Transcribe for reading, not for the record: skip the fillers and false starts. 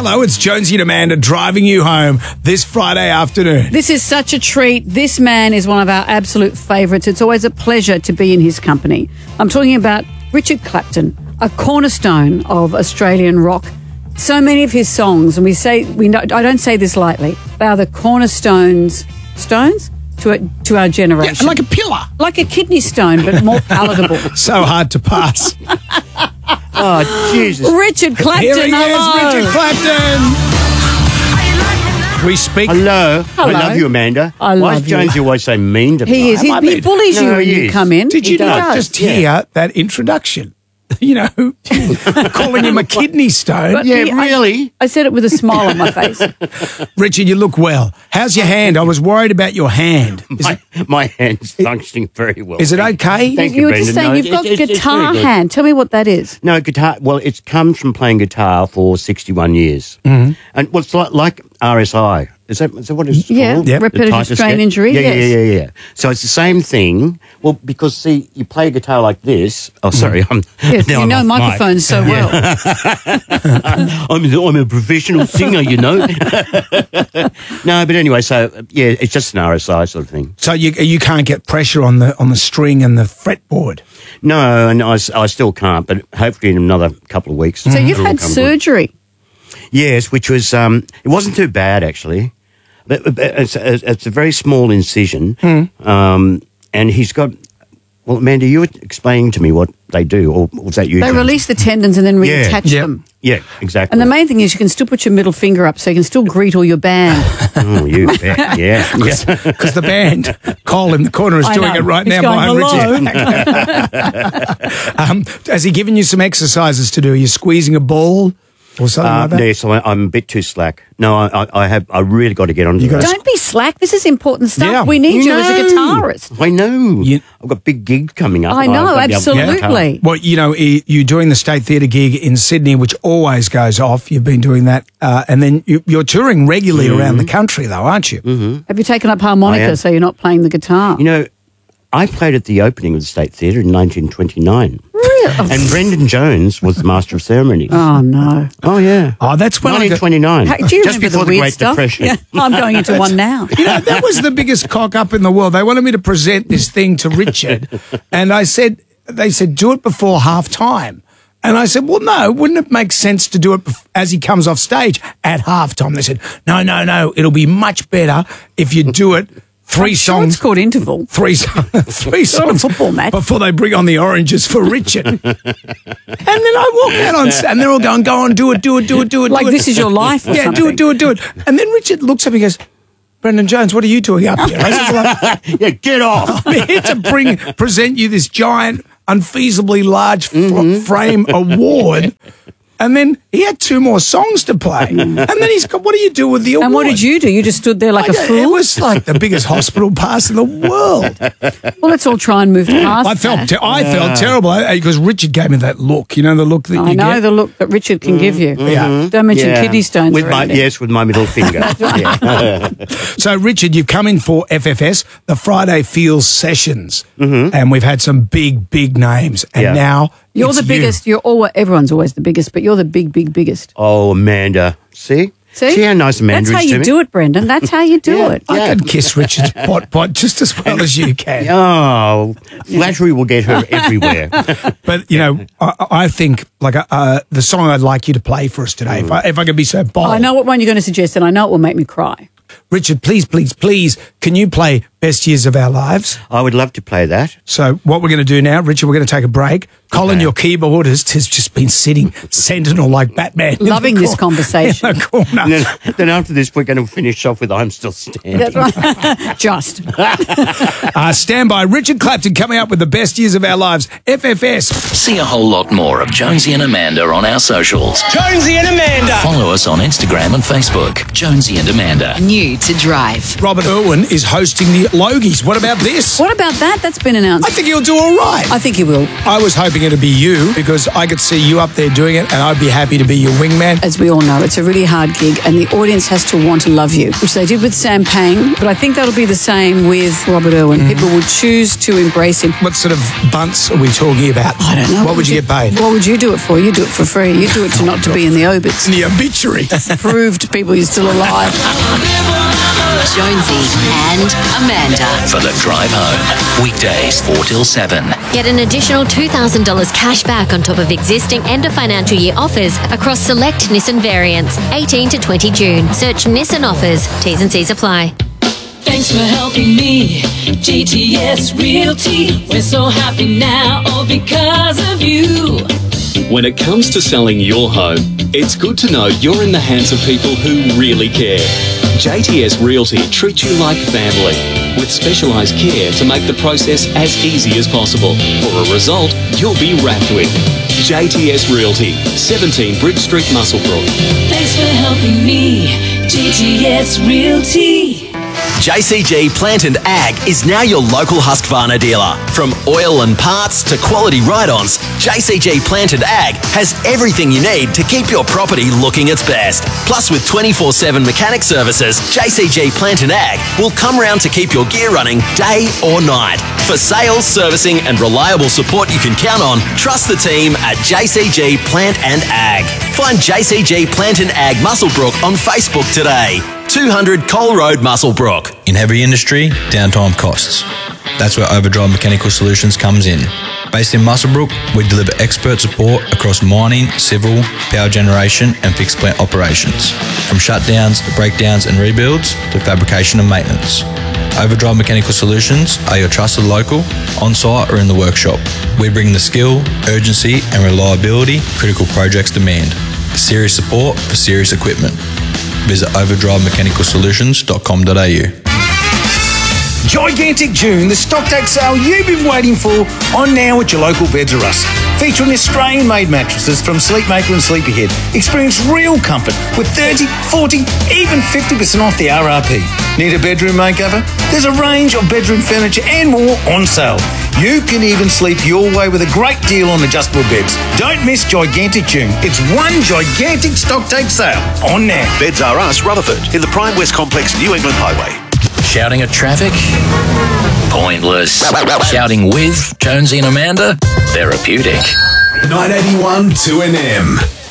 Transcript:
Hello, it's Jonesy and Amanda driving you home this Friday afternoon. This is such a treat. This man is one of our absolute favourites. It's always a pleasure to be in his company. I'm talking about Richard Clapton, a cornerstone of Australian rock. So many of his songs, and I don't say this lightly, they are the cornerstones to our generation. Yeah, like a pillar. Like a kidney stone, but more palatable. So hard to pass. Oh, Jesus. Richard Clapton, Here he hello. is, Richard Clapton. We speak. Hello. Hello. I love you, Amanda. I Why love is Jonesy always so mean to me? He is. He bullies you No, when he you is. come in. Did you He not does, just hear that introduction? You know, calling him a kidney stone. But Yeah, really? I said it with a smile on my face. Richard, you look well. How's your hand? I was worried about your hand. My hand's functioning very well. Is it okay? Thank You you, were just Brendan. saying No, you've got it's guitar very good. hand. Tell me what that is. No, guitar. Well, it comes from playing guitar for 61 years. Mm-hmm. And well, it's like RSI. Is that what it's Yeah, called? Yep. The repetitive tightness strain scale? injury. Yeah, yes. yeah. So it's the same thing. Well, because, see, you play a guitar like this. Oh, sorry. Yes, now you I'm know off mic. microphones so well. I'm a professional singer, you know. No, but anyway, so, yeah, it's just an RSI sort of thing. So you can't get pressure on the string and the fretboard. No, and I still can't, but hopefully in another couple of weeks. So you've it'll had come good. surgery. Yes, which was it wasn't too bad actually, but it's a very small incision, and he's got. Well, Amanda, you were explaining to me what they do, or was that you? They John? release the tendons and then reattach Yeah. them. Yeah, exactly. And the main thing is you can still put your middle finger up so you can still greet all your band. Oh, you bet. Yeah. Because the band, Cole in the corner, is I doing know. it right He's now going, behind Richard. Has he given you some exercises to do? Are you squeezing a ball or something like that? Yes, I'm a bit too slack. No, I really got to get onto You that. gotta- Don't be slack. This is important stuff. Yeah. We need you as a No. guitarist. I know. You- I've got big gigs coming up. I and know, I've got to be able to play guitar. absolutely. Well, you know, you're doing the State Theatre gig in Sydney, which always goes off. You've been doing that. And then you're touring regularly around the country, though, aren't you? Mm-hmm. Have you taken up I harmonica am. so you're not playing the guitar? You know, I played at the opening of the State Theatre in 1929. Really? And Brendan Jones was the Master of Ceremonies. Oh, no. Oh, yeah. Oh, that's when I got, 1929. How, do you Just remember before the weird Great stuff? Depression. Yeah, I'm going into one now. You know, that was the biggest cock up in the world. They wanted me to present this thing to Richard, and they said, do it before half time. And I said, well, no, wouldn't it make sense to do it as he comes off stage at half time? They said, no, it'll be much better if you do it three I'm sure songs. it's called interval. Three songs football match. before they bring on the oranges for Richard. And then I walk out on stage and they're all going, go on, do it. Like this is your life or Yeah, something. do it. And then Richard looks up and he goes, Brendan Jones, what are you doing up here? I said, well, Yeah, get off. I'm here to present you this giant, unfeasibly large frame award. And then he had 2 more songs to play. And then he's got, what do you do with the award? And what did you do? You just stood there like a It fool? was like the biggest hospital pass in the world. Well, let's all try and move past I felt that. I felt terrible because Richard gave me that look. You know the look that I you know get? the look that Richard can give you. Yeah. Don't mention kidney stones. With or my, anything. yes, with my middle finger. Yeah. So, Richard, you've come in for FFS, the Friday Feels Sessions, and we've had some big names, and Yeah. now You're it's the biggest. Everyone's always the biggest, but you're the biggest. Oh, Amanda. See? See how nice Amanda That's how is to you me? do it, Brendan. That's how you do it. I can kiss Richard's pot just as well as you can. Oh, flattery will get her everywhere. But, you know, I think like the song I'd like you to play for us today, if I could be so bold. I know what one you're going to suggest, and I know it will make me cry. Richard, please, can you play Best Years of Our Lives? I would love to play that. So what we're going to do now, Richard, we're going to take a break. Colin, your keyboardist, has just been sitting sentinel like Batman. in the Loving this corner- conversation. In the corner. And then after this, we're going to finish off with I'm Still Standing. That's right. Just. Stand by. Richard Clapton coming up with the Best Years of Our Lives. FFS. See a whole lot more of Jonesy and Amanda on our socials. Jonesy and Amanda. Follow us on Instagram and Facebook. Jonesy and Amanda. New you to drive. Robert Irwin is hosting the Logies. What about this? What about that? That's been announced. I think he'll do all right. I think he will. I was hoping it'd be you because I could see you up there doing it and I'd be happy to be your wingman. As we all know, it's a really hard gig and the audience has to want to love you, which they did with Sam Pang, but I think that'll be the same with Robert Irwin. People will choose to embrace him. What sort of bunts are we talking about? I don't know. What would you get paid? What would you do it for? You do it for free. You do it to not to be in the obits. The obituary. Prove to people you're still alive. Jonesy and Amanda. For the drive home. Weekdays 4 till 7. Get an additional $2,000 cash back on top of existing end of financial year offers across select Nissan variants, 18 to 20 June. Search Nissan offers. T's and C's apply. Thanks for helping me, GTS Realty. We're so happy now, all because of you. When it comes to selling your home, it's good to know you're in the hands of people who really care. JTS Realty treats you like family, with specialised care to make the process as easy as possible for a result you'll be wrapped with. JTS Realty, 17 Bridge Street, Muswellbrook. Thanks for helping me, GTS Realty. JCG Plant and Ag is now your local Husqvarna dealer. From oil and parts to quality ride-ons, JCG Plant and Ag has everything you need to keep your property looking its best. Plus, with 24/7 mechanic services, JCG Plant and Ag will come round to keep your gear running day or night. For sales, servicing and reliable support you can count on, trust the team at JCG Plant and Ag. Find JCG Plant and Ag Muswellbrook on Facebook today. 200 Cole Road, Muswellbrook. In heavy industry, downtime costs. That's where Overdrive Mechanical Solutions comes in. Based in Muswellbrook, we deliver expert support across mining, civil, power generation and fixed plant operations. From shutdowns, breakdowns and rebuilds to fabrication and maintenance. Overdrive Mechanical Solutions are your trusted local, on-site or in the workshop. We bring the skill, urgency and reliability critical projects demand. Serious support for serious equipment. Visit overdrivemechanicalsolutions.com.au. Gigantic June, the stock take sale you've been waiting for, on now at your local Beds R Us. Featuring Australian-made mattresses from Sleepmaker and Sleepyhead. Experience real comfort with 30, 40, even 50% off the RRP. Need a bedroom makeover? There's a range of bedroom furniture and more on sale. You can even sleep your way with a great deal on adjustable beds. Don't miss Gigantic June. It's one gigantic stock take sale on now. Beds R Us, Rutherford, in the Prime West Complex, New England Highway. Shouting at traffic? Pointless. Shouting with Jonesy and Amanda? Therapeutic. 981 2NM.